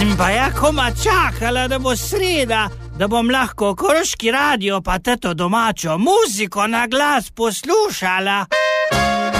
Sem pa ja koma čakala, da bo sreda, da bom lahko Koroški radio pa teto domačo muziko na glas poslušala.